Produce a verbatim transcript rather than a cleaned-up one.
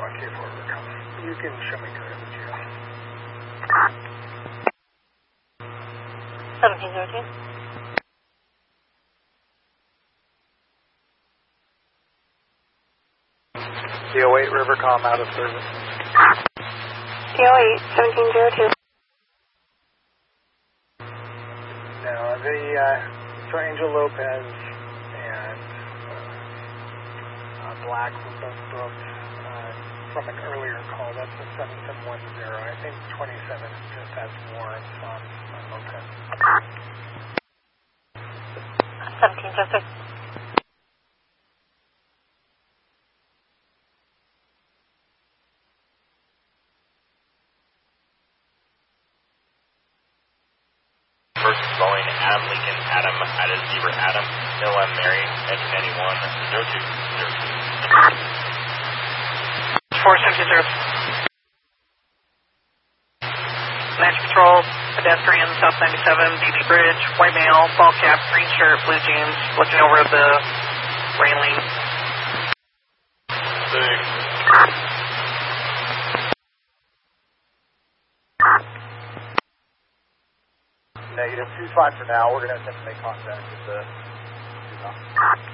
one K four Rivercom. You can show me code of the geo. seventeen zero two. D O eight Rivercom out of service. D O eight, seventeen zero two. No, the, uh, so Angel Lopez and uh, uh, Black were both booked uh, from an earlier call. That's a seven seven one zero. I think twenty-seven just has warrants on, on Lopez. seventeen zero six. First Boeing, Adam Lincoln, Adam, Ada Zebra, Adam, L M Mary, engine ninety-one, zero two zero two. four six zero. Match Patrol, pedestrian, South ninety-seven, B B Bridge, white male, ball cap, green shirt, blue jeans, looking over the railing. Big. Negative, two five for now. We're going to attempt to make contact with the...